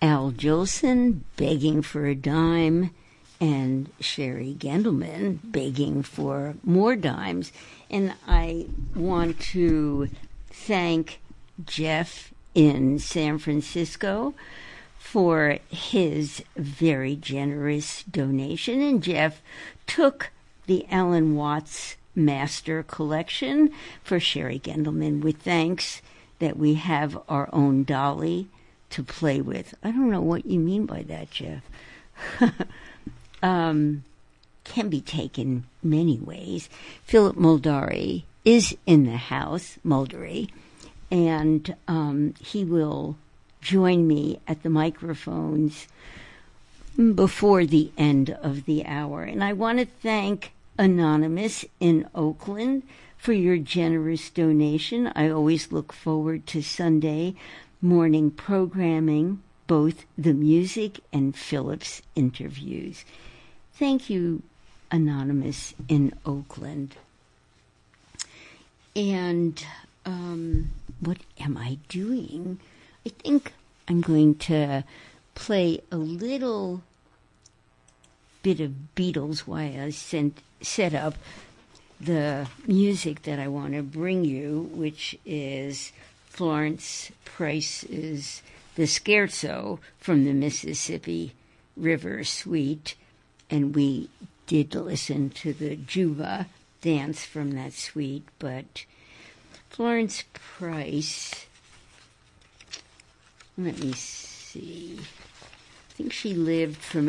Al Jolson, Begging for a Dime, and Sherry Gendelman, Begging for More Dimes. And I want to thank Jeff in San Francisco for his very generous donation. And Jeff took the Alan Watts Master Collection for Sherry Gendelman with thanks that we have our own dolly to play with. I don't know what you mean by that, Jeff. Can be taken many ways. Philip Muldari is in the house, Muldari, and he will join me at the microphones before the end of the hour. And I want to thank Anonymous in Oakland for your generous donation. I always look forward to Sunday morning programming, both the music and Philip's interviews. Thank you, Anonymous in Oakland. And what am I doing? I think I'm going to play a little bit of Beatles while I set up the music that I want to bring you, which is Florence Price's The Scherzo from the Mississippi River Suite. And we did listen to the Juba dance from that suite, but Florence Price, let me see, I think she lived from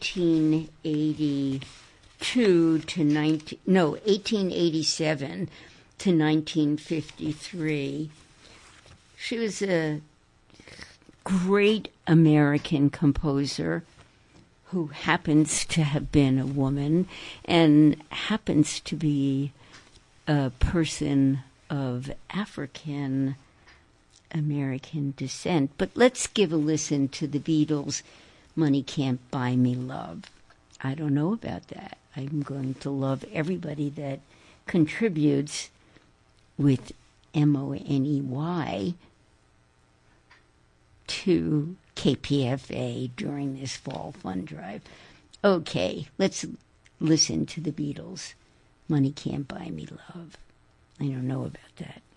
1887 to 1953. She was a great American composer who happens to have been a woman and happens to be a person of African American descent. But let's give a listen to the Beatles' Money Can't Buy Me Love. I don't know about that. I'm going to love everybody that contributes with MONEY to KPFA during this fall fund drive. Okay, let's listen to the Beatles. Money Can't Buy Me Love. I don't know about that.